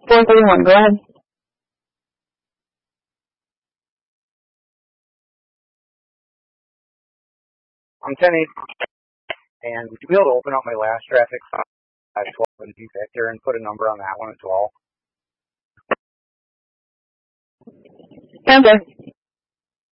431, go ahead. I'm 10-8, and would you be able to open up my last traffic 512 and G-Factor and put a number on that one as well? Okay.